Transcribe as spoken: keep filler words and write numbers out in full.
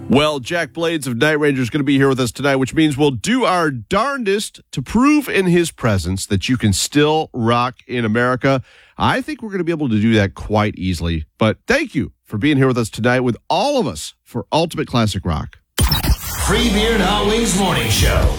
Well, Jack Blades of Night Ranger is going to be here with us tonight, which means we'll do our darndest to prove in his presence that you can still rock in America. I think we're going to be able to do that quite easily. But thank you for being here with us tonight with all of us for Ultimate Classic Rock. Free Beer and Hot Wings Morning Show.